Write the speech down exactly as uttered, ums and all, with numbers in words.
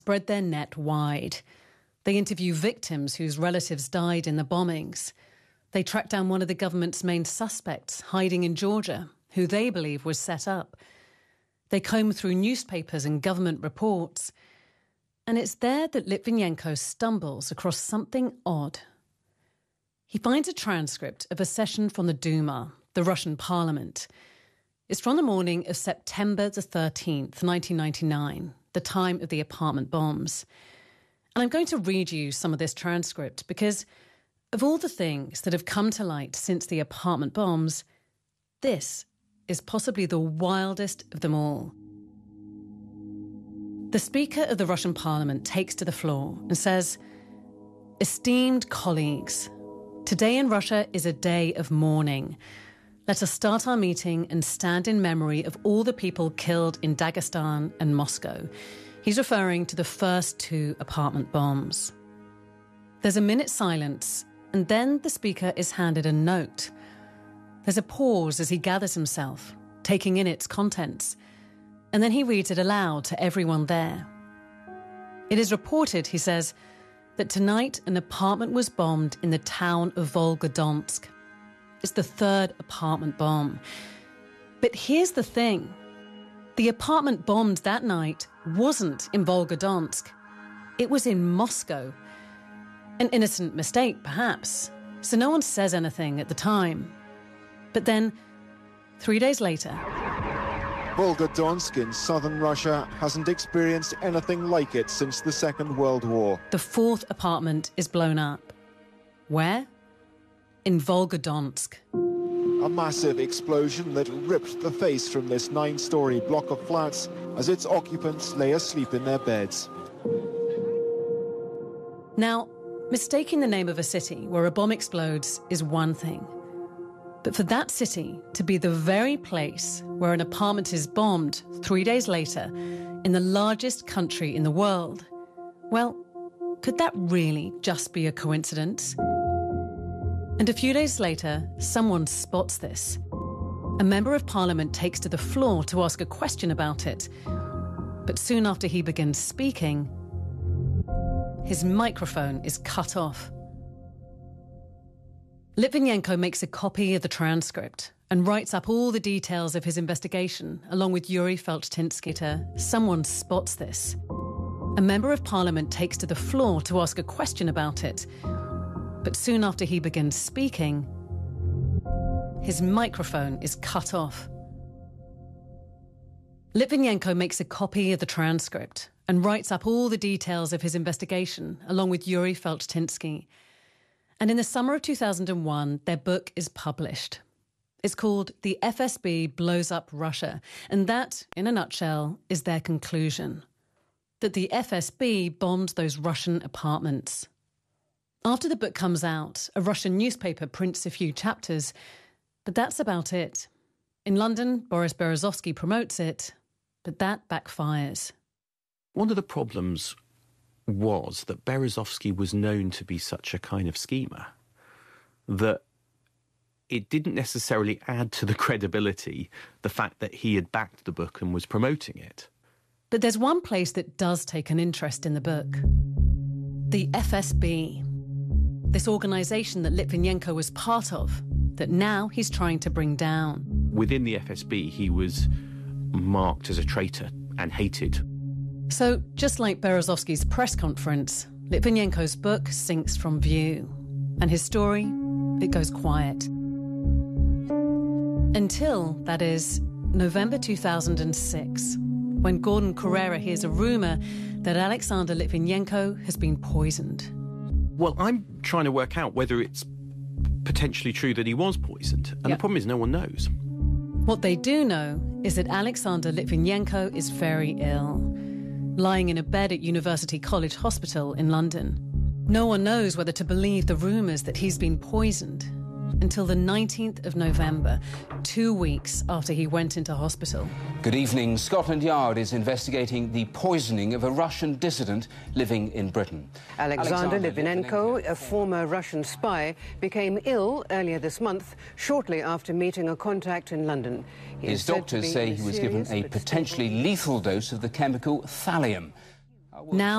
spread their net wide. They interview victims whose relatives died in the bombings. They track down one of the government's main suspects hiding in Georgia, who they believe was set up. They comb through newspapers and government reports. And it's there that Litvinenko stumbles across something odd. He finds a transcript of a session from the Duma, the Russian parliament. It's from the morning of September the thirteenth, nineteen ninety-nine, the time of the apartment bombs. And I'm going to read you some of this transcript because of all the things that have come to light since the apartment bombs, this is possibly the wildest of them all. The Speaker of the Russian Parliament takes to the floor and says, "Esteemed colleagues, today in Russia is a day of mourning. Let us start our meeting and stand in memory of all the people killed in Dagestan and Moscow." He's referring to the first two apartment bombs. There's a minute's silence, and then the Speaker is handed a note. There's a pause as he gathers himself, taking in its contents, and then he reads it aloud to everyone there. It is reported, he says, that tonight an apartment was bombed in the town of Volgodonsk. It's the third apartment bomb. But here's the thing. The apartment bombed that night wasn't in Volgodonsk. It was in Moscow. An innocent mistake, perhaps, so no one says anything at the time. But then, three days later... Volgodonsk in southern Russia hasn't experienced anything like it since the Second World War. The fourth apartment is blown up. Where? In Volgodonsk. A massive explosion that ripped the face from this nine-storey block of flats as its occupants lay asleep in their beds. Now, mistaking the name of a city where a bomb explodes is one thing. But for that city to be the very place where an apartment is bombed three days later in the largest country in the world, well, could that really just be a coincidence? And a few days later, someone spots this. A member of parliament takes to the floor to ask a question about it. But soon after he begins speaking, his microphone is cut off. Litvinenko makes a copy of the transcript and writes up all the details of his investigation, along with Yuri Felchtinsky. Someone spots this. A member of parliament takes to the floor to ask a question about it. But soon after he begins speaking, his microphone is cut off. Litvinenko makes a copy of the transcript and writes up all the details of his investigation, along with Yuri Felchtinsky. And in the summer of two thousand one, their book is published. It's called The F S B Blows Up Russia, and that, in a nutshell, is their conclusion. That the F S B bombed those Russian apartments. After the book comes out, a Russian newspaper prints a few chapters, but that's about it. In London, Boris Berezovsky promotes it, but that backfires. One of the problems was that Berezovsky was known to be such a kind of schemer that it didn't necessarily add to the credibility the fact that he had backed the book and was promoting it. But there's one place that does take an interest in the book. The F S B. This organisation that Litvinenko was part of, that now he's trying to bring down. Within the F S B, he was marked as a traitor and hated. So, just like Berezovsky's press conference, Litvinenko's book sinks from view. And his story, it goes quiet. Until, that is, November two thousand six, when Gordon Corera hears a rumour that Alexander Litvinenko has been poisoned. Well, I'm trying to work out whether it's potentially true that he was poisoned. And yep. The problem is no one knows. What they do know is that Alexander Litvinenko is very ill, lying in a bed at University College Hospital in London. No one knows whether to believe the rumours that he's been poisoned until the nineteenth of November, two weeks after he went into hospital. Good evening. Scotland Yard is investigating the poisoning of a Russian dissident living in Britain. Alexander, Alexander Litvinenko, a former Russian spy, became ill earlier this month, shortly after meeting a contact in London. His doctors say he was given a potentially lethal dose of the chemical thallium. Now